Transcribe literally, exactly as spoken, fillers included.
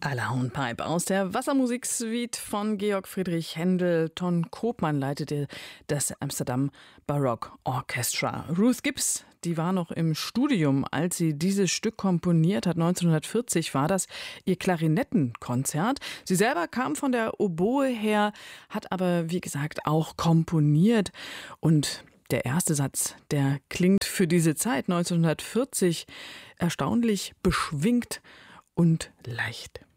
A la Hornpipe aus der Wassermusiksuite von Georg Friedrich Händel. Ton Koopman leitete das Amsterdam Baroque Orchestra. Ruth Gibbs, die war noch im Studium, als sie dieses Stück komponiert hat. neunzehnhundertvierzig war das ihr Klarinettenkonzert. Sie selber kam von der Oboe her, hat aber, wie gesagt, auch komponiert. Und der erste Satz, der klingt für diese Zeit neunzehnhundertvierzig erstaunlich beschwingt und leicht.